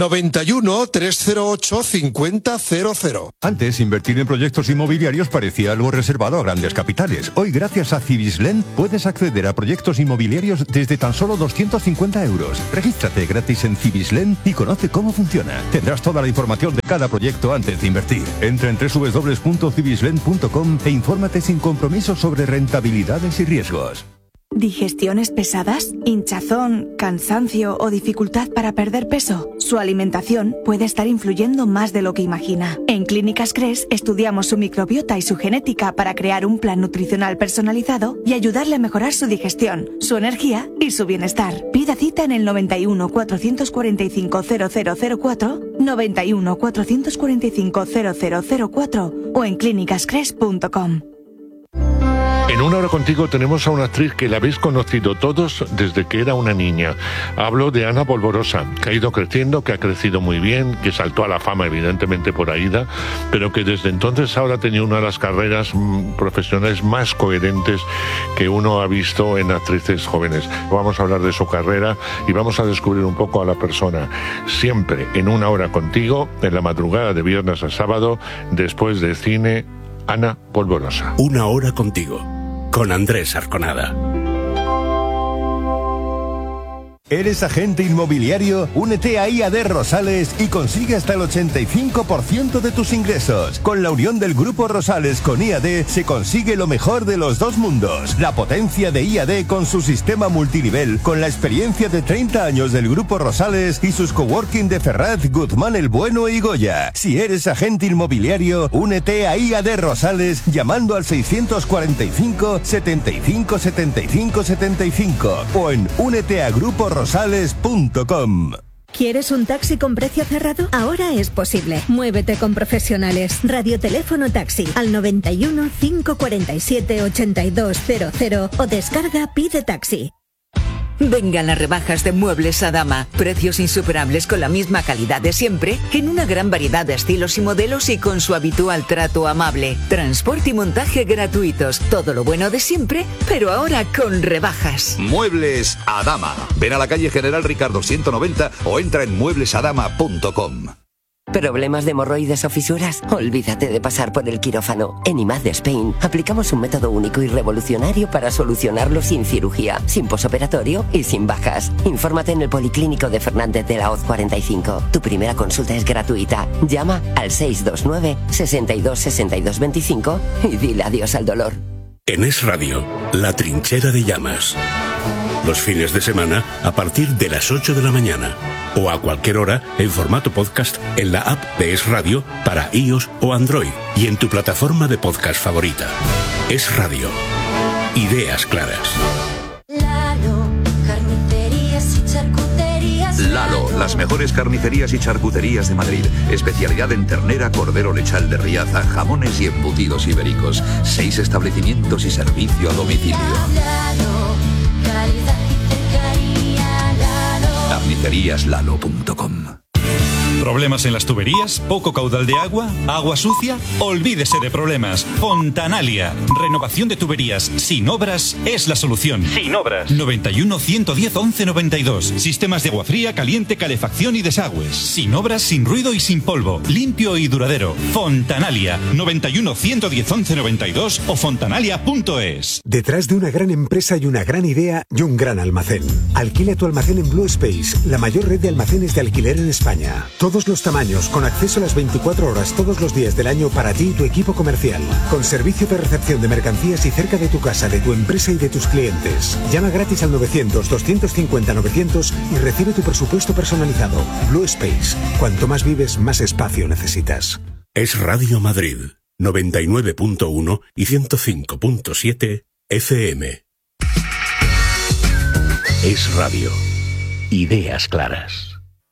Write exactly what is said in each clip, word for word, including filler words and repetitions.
noventa y uno, trescientos ocho, cincuenta cero cero. Antes, invertir en proyectos inmobiliarios parecía algo reservado a grandes capitales. Hoy, gracias a Cibislen, puedes acceder a proyectos inmobiliarios desde tan solo doscientos cincuenta euros. Regístrate gratis en Cibislen y conoce cómo funciona. Tendrás toda la información de cada proyecto antes de invertir. Entra en doble u doble u doble u punto cibislen punto com e infórmate sin compromiso sobre rentabilidades y riesgos. ¿Digestiones pesadas? ¿Hinchazón, cansancio o dificultad para perder peso? Su alimentación puede estar influyendo más de lo que imagina. En Clínicas Cres estudiamos su microbiota y su genética para crear un plan nutricional personalizado y ayudarle a mejorar su digestión, su energía y su bienestar. Pida cita en el noventa y uno, cuatrocientos cuarenta y cinco, cero cero cero cuatro, noventa y uno, cuatrocientos cuarenta y cinco, cero cero cero cuatro o en clínicas cres punto com. En Una Hora Contigo tenemos a una actriz que la habéis conocido todos desde que era una niña. Hablo de Ana Polvorosa, que ha ido creciendo, que ha crecido muy bien, que saltó a la fama evidentemente por Aída, pero que desde entonces ahora ha tenido una de las carreras mmm, profesionales más coherentes que uno ha visto en actrices jóvenes. Vamos a hablar de su carrera y vamos a descubrir un poco a la persona. Siempre en Una Hora Contigo, en la madrugada de viernes a sábado, después del cine, Ana Polvorosa. Una Hora Contigo, con Andrés Arconada. ¿Eres agente inmobiliario? Únete a I A D Rosales y consigue hasta el ochenta y cinco por ciento de tus ingresos. Con la unión del Grupo Rosales con I A D se consigue lo mejor de los dos mundos. La potencia de I A D con su sistema multinivel, con la experiencia de treinta años del Grupo Rosales y sus coworking de Ferraz, Guzmán el Bueno y Goya. Si eres agente inmobiliario, únete a I A D Rosales llamando al seiscientos cuarenta y cinco, setenta y cinco, setenta y cinco, setenta y cinco o en únete a grupo rosales punto com. ¿Quieres un taxi con precio cerrado? Ahora es posible. Muévete con profesionales. Radioteléfono taxi al noventa y uno, cinco cuarenta y siete, ochenta y dos cero cero o descarga Pide Taxi. Vengan las rebajas de Muebles Adama. Precios insuperables con la misma calidad de siempre, en una gran variedad de estilos y modelos y con su habitual trato amable. Transporte y montaje gratuitos. Todo lo bueno de siempre, pero ahora con rebajas. Muebles Adama. Ven a la calle General Ricardo ciento noventa o entra en muebles adama punto com. ¿Problemas de hemorroides o fisuras? Olvídate de pasar por el quirófano. En I M A D Spain aplicamos un método único y revolucionario para solucionarlo sin cirugía, sin posoperatorio y sin bajas. Infórmate en el Policlínico de Fernández de la Hoz cuarenta y cinco. Tu primera consulta es gratuita. Llama al seis dos nueve, sesenta y dos, sesenta y dos veinticinco y dile adiós al dolor. En Es Radio, La Trinchera de Llamas. Los fines de semana a partir de las ocho de la mañana o a cualquier hora en formato podcast en la app de Es Radio para iOS o Android y en tu plataforma de podcast favorita. Es Radio. Ideas claras. Lalo, carnicerías y charcuterías. Lalo, las mejores carnicerías y charcuterías de Madrid. Especialidad en ternera, cordero lechal de Riaza, jamones y embutidos ibéricos. Seis establecimientos y servicio a domicilio. Lalo, calidad y cercanía. Lalo. carnicerías lalo punto com. ¿Problemas en las tuberías? ¿Poco caudal de agua? ¿Agua sucia? Olvídese de problemas. Fontanalia. Renovación de tuberías sin obras es la solución. Sin obras. noventa y uno, ciento diez, once noventa y dos. Sistemas de agua fría, caliente, calefacción y desagües. Sin obras, sin ruido y sin polvo. Limpio y duradero. Fontanalia. noventa y uno, ciento diez, once noventa y dos o fontanalia punto es. Detrás de una gran empresa y una gran idea y un gran almacén. Alquila tu almacén en Blue Space, la mayor red de almacenes de alquiler en España. Todos los tamaños, con acceso a las veinticuatro horas todos los días del año para ti y tu equipo comercial. Con servicio de recepción de mercancías y cerca de tu casa, de tu empresa y de tus clientes. Llama gratis al novecientos, doscientos cincuenta, novecientos y recibe tu presupuesto personalizado. Blue Space. Cuanto más vives, más espacio necesitas. Es Radio Madrid, noventa y nueve punto uno y ciento cinco punto siete F M. Es Radio. Ideas claras.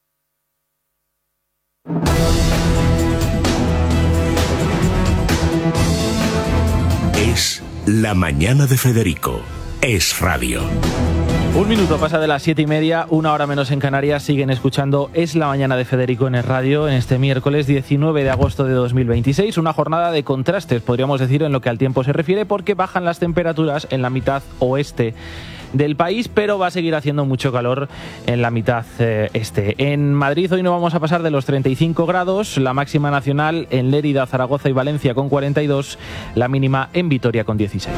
Es La Mañana de Federico. Es Radio. Un minuto pasa de las siete y media, una hora menos en Canarias. Siguen escuchando Es la Mañana de Federico en Es Radio en este miércoles diecinueve de agosto de dos mil veintiséis. Una jornada de contrastes, podríamos decir, en lo que al tiempo se refiere, porque bajan las temperaturas en la mitad oeste del país, pero va a seguir haciendo mucho calor en la mitad eh, este. En Madrid hoy no vamos a pasar de los treinta y cinco grados, la máxima nacional en Lérida, Zaragoza y Valencia con cuarenta y dos, la mínima en Vitoria con dieciséis.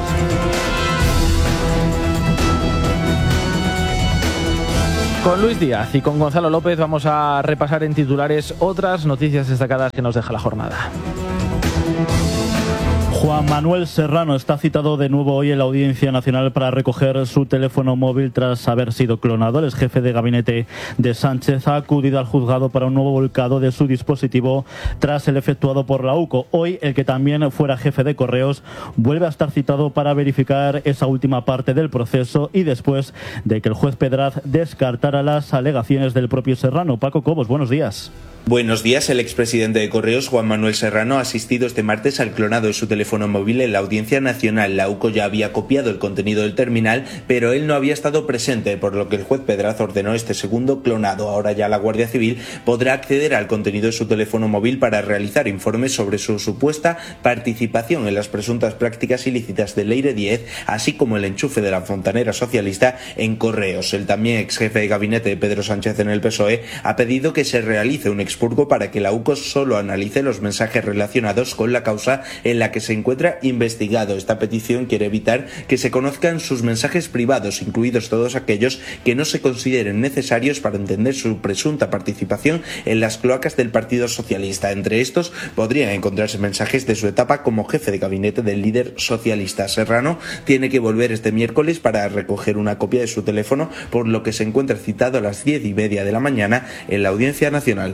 Con Luis Díaz y con Gonzalo López vamos a repasar en titulares otras noticias destacadas que nos deja la jornada. Juan Manuel Serrano está citado de nuevo hoy en la Audiencia Nacional para recoger su teléfono móvil tras haber sido clonado. El jefe de gabinete de Sánchez ha acudido al juzgado para un nuevo volcado de su dispositivo tras el efectuado por la UCO. Hoy, el que también fuera jefe de Correos vuelve a estar citado para verificar esa última parte del proceso y después de que el juez Pedraz descartara las alegaciones del propio Serrano. Paco Cobos, buenos días. Buenos días. El expresidente de Correos, Juan Manuel Serrano, ha asistido este martes al clonado de su teléfono móvil en la Audiencia Nacional. La UCO ya había copiado el contenido del terminal, pero él no había estado presente, por lo que el juez Pedraz ordenó este segundo clonado. Ahora ya la Guardia Civil podrá acceder al contenido de su teléfono móvil para realizar informes sobre su supuesta participación en las presuntas prácticas ilícitas de Leire diez, así como el enchufe de la fontanera socialista en Correos. El también ex jefe de gabinete de Pedro Sánchez en el P S O E ha pedido que se realice un expurgo para que la UCO solo analice los mensajes relacionados con la causa en la que se encuentra investigado. Esta petición quiere evitar que se conozcan sus mensajes privados, incluidos todos aquellos que no se consideren necesarios para entender su presunta participación en las cloacas del Partido Socialista. Entre estos podrían encontrarse mensajes de su etapa como jefe de gabinete del líder socialista. Serrano tiene que volver este miércoles para recoger una copia de su teléfono, por lo que se encuentra citado a las diez y media de la mañana en la Audiencia Nacional.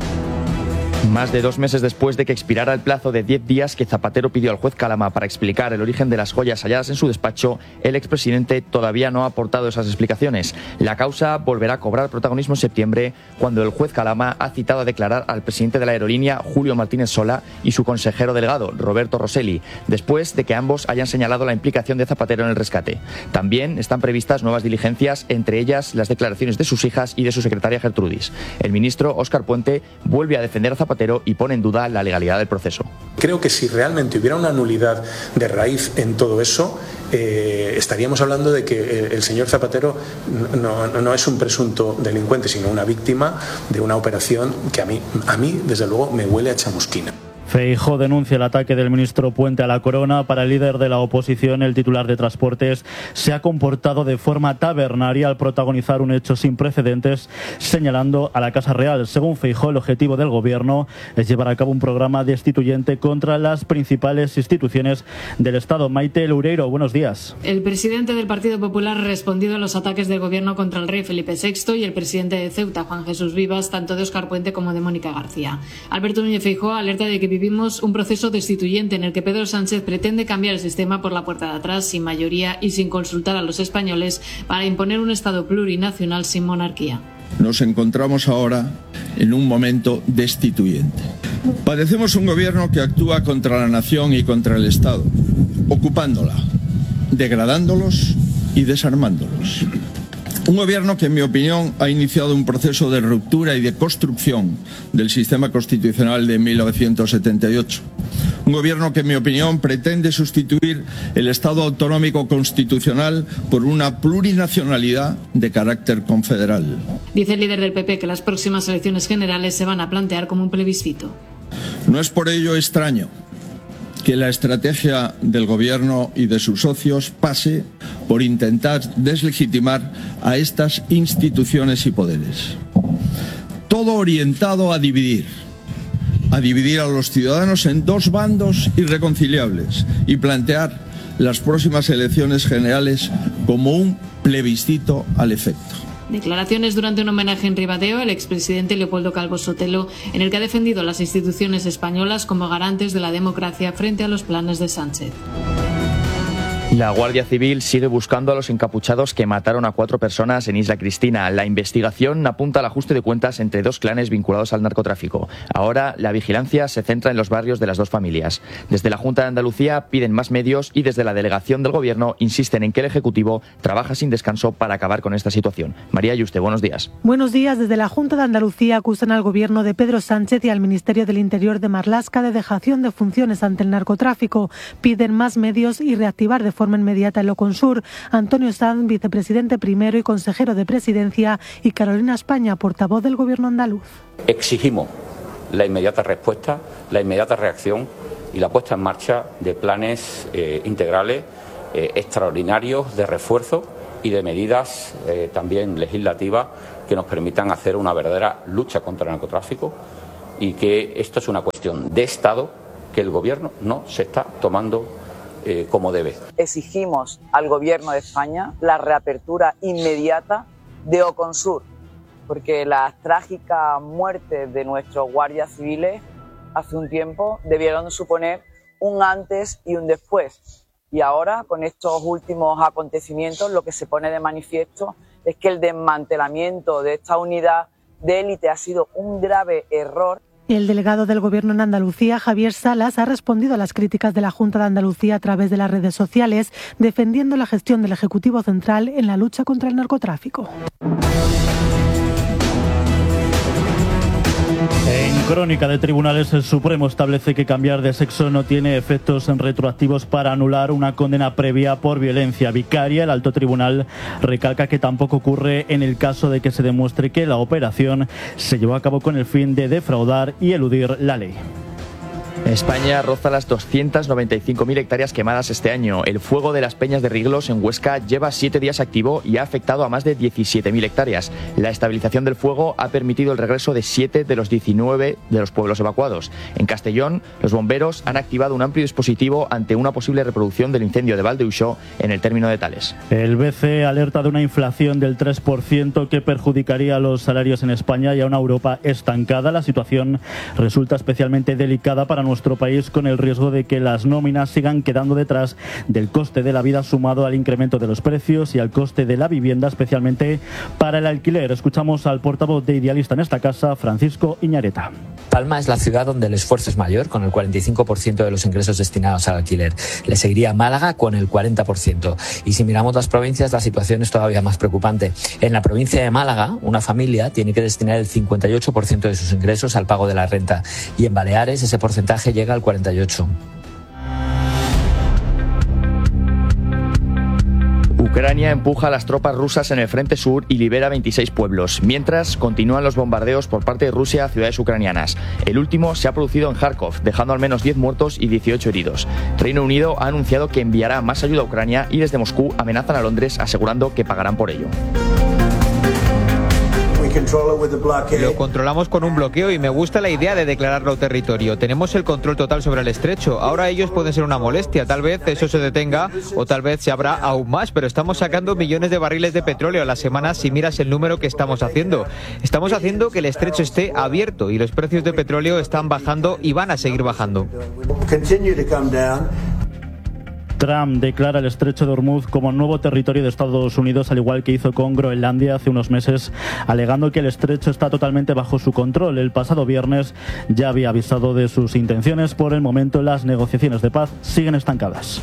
Más de dos meses después de que expirara el plazo de diez días que Zapatero pidió al juez Calama para explicar el origen de las joyas halladas en su despacho, el expresidente todavía no ha aportado esas explicaciones. La causa volverá a cobrar protagonismo en septiembre, cuando el juez Calama ha citado a declarar al presidente de la aerolínea, Julio Martínez Sola, y su consejero delegado, Roberto Rosselli, después de que ambos hayan señalado la implicación de Zapatero en el rescate. También están previstas nuevas diligencias, entre ellas las declaraciones de sus hijas y de su secretaria Gertrudis. El ministro Óscar Puente vuelve a defender a Zapatero y pone en duda la legalidad del proceso. Creo que si realmente hubiera una nulidad de raíz en todo eso, eh, estaríamos hablando de que el señor Zapatero no, no, no es un presunto delincuente, sino una víctima de una operación que a mí, a mí desde luego, me huele a chamusquina. Feijóo denuncia el ataque del ministro Puente a la corona. Para el líder de la oposición, el titular de Transportes se ha comportado de forma tabernaria al protagonizar un hecho sin precedentes, señalando a la Casa Real. Según Feijóo, el objetivo del gobierno es llevar a cabo un programa destituyente contra las principales instituciones del Estado. Maite Loureiro, buenos días. El presidente del Partido Popular ha respondido a los ataques del gobierno contra el rey Felipe sexto y el presidente de Ceuta, Juan Jesús Vivas, tanto de Óscar Puente como de Mónica García. Alberto Núñez Feijóo alerta de que vivimos un proceso destituyente en el que Pedro Sánchez pretende cambiar el sistema por la puerta de atrás, sin mayoría y sin consultar a los españoles, para imponer un Estado plurinacional sin monarquía. Nos encontramos ahora en un momento destituyente. Padecemos un gobierno que actúa contra la nación y contra el Estado, ocupándola, degradándolos y desarmándolos. Un gobierno que, en mi opinión, ha iniciado un proceso de ruptura y de construcción del sistema constitucional de mil novecientos setenta y ocho. Un gobierno que, en mi opinión, pretende sustituir el Estado autonómico constitucional por una plurinacionalidad de carácter confederal. Dice el líder del P P que las próximas elecciones generales se van a plantear como un plebiscito. No es por ello extraño que la estrategia del gobierno y de sus socios pase por intentar deslegitimar a estas instituciones y poderes. Todo orientado a dividir, a dividir a los ciudadanos en dos bandos irreconciliables y plantear las próximas elecciones generales como un plebiscito al efecto. Declaraciones durante un homenaje en Ribadeo al expresidente Leopoldo Calvo Sotelo, en el que ha defendido las instituciones españolas como garantes de la democracia frente a los planes de Sánchez. La Guardia Civil sigue buscando a los encapuchados que mataron a cuatro personas en Isla Cristina. La investigación apunta al ajuste de cuentas entre dos clanes vinculados al narcotráfico. Ahora la vigilancia se centra en los barrios de las dos familias. Desde la Junta de Andalucía piden más medios y desde la delegación del Gobierno insisten en que el Ejecutivo trabaja sin descanso para acabar con esta situación. María Yuste, buenos días. Buenos días. Desde la Junta de Andalucía acusan al Gobierno de Pedro Sánchez y al Ministerio del Interior de Marlaska de dejación de funciones ante el narcotráfico. Piden más medios y reactivar de forma forma inmediata el Oconsur. Antonio Sanz, vicepresidente primero y consejero de Presidencia, y Carolina España, portavoz del Gobierno andaluz. Exigimos la inmediata respuesta, la inmediata reacción y la puesta en marcha de planes eh, integrales eh, extraordinarios de refuerzo y de medidas eh, también legislativas que nos permitan hacer una verdadera lucha contra el narcotráfico, y que esto es una cuestión de Estado que el Gobierno no se está tomando eh, como debe. Exigimos al Gobierno de España la reapertura inmediata de Oconsur, porque las trágicas muertes de nuestros guardias civiles hace un tiempo debieron suponer un antes y un después. Y ahora, con estos últimos acontecimientos, lo que se pone de manifiesto es que el desmantelamiento de esta unidad de élite ha sido un grave error. El delegado del Gobierno en Andalucía, Javier Salas, ha respondido a las críticas de la Junta de Andalucía a través de las redes sociales, defendiendo la gestión del Ejecutivo Central en la lucha contra el narcotráfico. En Crónica de Tribunales, el Supremo establece que cambiar de sexo no tiene efectos retroactivos para anular una condena previa por violencia vicaria. El alto tribunal recalca que tampoco ocurre en el caso de que se demuestre que la operación se llevó a cabo con el fin de defraudar y eludir la ley. España roza las doscientas noventa y cinco mil hectáreas quemadas este año. El fuego de las Peñas de Riglos en Huesca lleva siete días activo y ha afectado a más de diecisiete mil hectáreas. La estabilización del fuego ha permitido el regreso de siete de los diecinueve de los pueblos evacuados. En Castellón, los bomberos han activado un amplio dispositivo ante una posible reproducción del incendio de Valdeuxó en el término de Tales. El B C E alerta de una inflación del tres por ciento que perjudicaría los salarios en España y a una Europa estancada. La situación resulta especialmente delicada para nuestro país, con el riesgo de que las nóminas sigan quedando detrás del coste de la vida, sumado al incremento de los precios y al coste de la vivienda, especialmente para el alquiler. Escuchamos al portavoz de Idealista en esta casa, Francisco Iñareta. Palma es la ciudad donde el esfuerzo es mayor, con el cuarenta y cinco por ciento de los ingresos destinados al alquiler. Le seguiría Málaga con el cuarenta por ciento. Y si miramos las provincias, la situación es todavía más preocupante. En la provincia de Málaga, una familia tiene que destinar el cincuenta y ocho por ciento de sus ingresos al pago de la renta. Y en Baleares ese porcentaje llega al cuarenta y ocho por ciento. Ucrania empuja a las tropas rusas en el frente sur y libera veintiséis pueblos, mientras continúan los bombardeos por parte de Rusia a ciudades ucranianas. El último se ha producido en Kharkov, dejando al menos diez muertos y dieciocho heridos. Reino Unido ha anunciado que enviará más ayuda a Ucrania y desde Moscú amenazan a Londres asegurando que pagarán por ello. Lo controlamos con un bloqueo y me gusta la idea de declararlo territorio. Tenemos el control total sobre el estrecho. Ahora ellos pueden ser una molestia. Tal vez eso se detenga o tal vez se abra aún más, pero estamos sacando millones de barriles de petróleo a la semana si miras el número que estamos haciendo. Estamos haciendo que el estrecho esté abierto y los precios de petróleo están bajando y van a seguir bajando. Trump declara el estrecho de Hormuz como nuevo territorio de Estados Unidos, al igual que hizo con Groenlandia hace unos meses, alegando que el estrecho está totalmente bajo su control. El pasado viernes ya había avisado de sus intenciones. Por el momento, las negociaciones de paz siguen estancadas.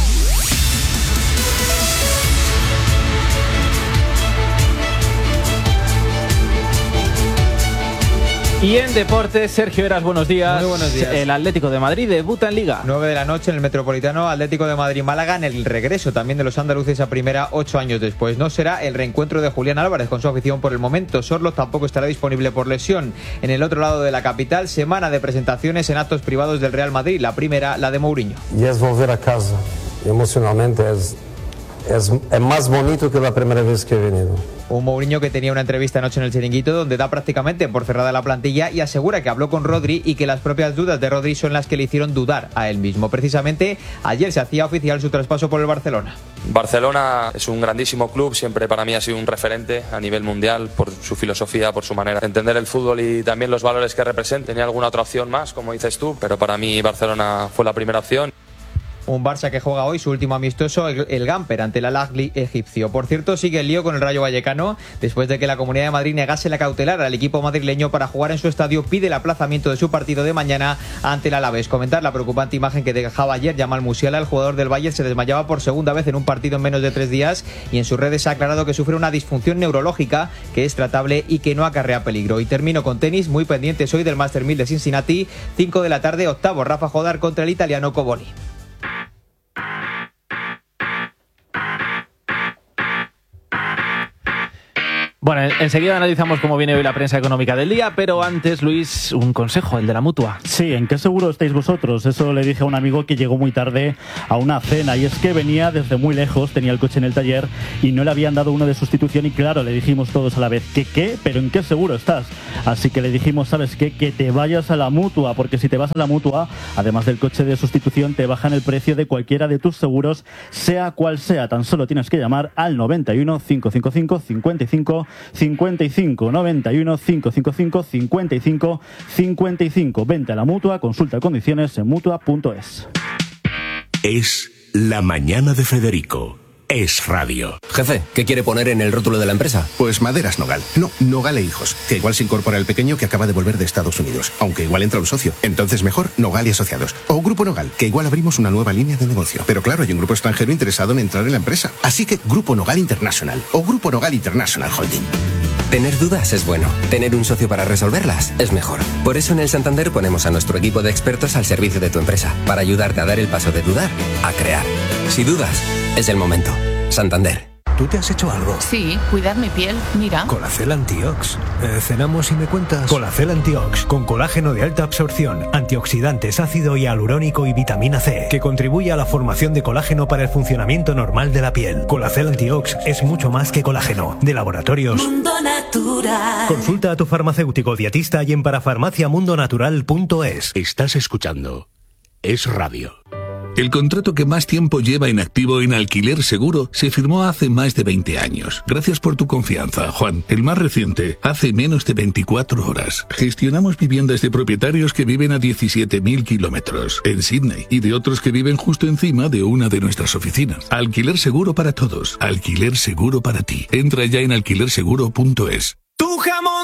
Y en deportes, Sergio Eras, buenos días. Muy buenos días. El Atlético de Madrid debuta en Liga. nueve de la noche en el Metropolitano, Atlético de Madrid-Málaga, en el regreso también de los andaluces a primera ocho años después. No será el reencuentro de Julián Álvarez con su afición por el momento. Sorloz tampoco estará disponible por lesión. En el otro lado de la capital, semana de presentaciones en actos privados del Real Madrid. La primera, la de Mourinho. Y es volver a casa. Emocionalmente es, es, es más bonito que la primera vez que he venido. Un Mourinho que tenía una entrevista anoche en el Chiringuito donde da prácticamente por cerrada la plantilla y asegura que habló con Rodri y que las propias dudas de Rodri son las que le hicieron dudar a él mismo. Precisamente ayer se hacía oficial su traspaso por el Barcelona. Barcelona es un grandísimo club, siempre para mí ha sido un referente a nivel mundial por su filosofía, por su manera de entender el fútbol y también los valores que representa. Tenía alguna otra opción más, como dices tú, pero para mí Barcelona fue la primera opción. Un Barça que juega hoy su último amistoso, el, el Gamper, ante el Al-Ahly egipcio. Por cierto, sigue el lío con el Rayo Vallecano. Después de que la Comunidad de Madrid negase la cautelar al equipo madrileño para jugar en su estadio, pide el aplazamiento de su partido de mañana ante el Alavés. Comentar la preocupante imagen que dejaba ayer Yamal Musiala, el jugador del Bayern, se desmayaba por segunda vez en un partido en menos de tres días y en sus redes ha aclarado que sufre una disfunción neurológica que es tratable y que no acarrea peligro. Y termino con tenis, muy pendientes hoy del Master mil de Cincinnati, cinco de la tarde, octavo Rafa Jodar contra el italiano Coboli. Bueno, enseguida analizamos cómo viene hoy la prensa económica del día, pero antes, Luis, un consejo, el de la Mutua. Sí, ¿en qué seguro estáis vosotros? Eso le dije a un amigo que llegó muy tarde a una cena, y es que venía desde muy lejos, tenía el coche en el taller y no le habían dado uno de sustitución, y claro, le dijimos todos a la vez, ¿qué qué? ¿Pero en qué seguro estás? Así que le dijimos, ¿sabes qué? Que te vayas a la Mutua, porque si te vas a la Mutua, además del coche de sustitución, te bajan el precio de cualquiera de tus seguros, sea cual sea. Tan solo tienes que llamar al noventa y uno, cinco cinco cinco, cincuenta y cinco cincuenta y cinco, noventa y uno, cinco cinco cinco, cincuenta y cinco cincuenta y cinco. Vente a la Mutua, consulta condiciones en mutua punto es. Es La Mañana de Federico. Es radio. Jefe, ¿qué quiere poner en el rótulo de la empresa? Pues Maderas Nogal. No, Nogal e Hijos. Que igual se incorpora el pequeño que acaba de volver de Estados Unidos. Aunque igual entra un socio. Entonces mejor Nogal y Asociados. O Grupo Nogal, que igual abrimos una nueva línea de negocio. Pero claro, hay un grupo extranjero interesado en entrar en la empresa. Así que Grupo Nogal International. O Grupo Nogal International Holding. Tener dudas es bueno. Tener un socio para resolverlas es mejor. Por eso en el Santander ponemos a nuestro equipo de expertos al servicio de tu empresa. Para ayudarte a dar el paso de dudar a crear. Si dudas, es el momento. Santander. ¿Tú te has hecho algo? Sí, cuidar mi piel, mira. Colacel Antiox. Eh, ¿Cenamos y me cuentas? Colacel Antiox, con colágeno de alta absorción, antioxidantes, ácido hialurónico y vitamina C, que contribuye a la formación de colágeno para el funcionamiento normal de la piel. Colacel Antiox es mucho más que colágeno. De Laboratorios Mundo Natural. Consulta a tu farmacéutico dietista y en parafarmacia mundo natural punto es. Estás escuchando Es Radio. El contrato que más tiempo lleva en activo en Alquiler Seguro se firmó hace más de veinte años. Gracias por tu confianza, Juan. El más reciente, hace menos de veinticuatro horas. Gestionamos viviendas de propietarios que viven a diecisiete mil kilómetros en Sydney y de otros que viven justo encima de una de nuestras oficinas. Alquiler Seguro para todos. Alquiler Seguro para ti. Entra ya en alquiler seguro punto es. Tu jamón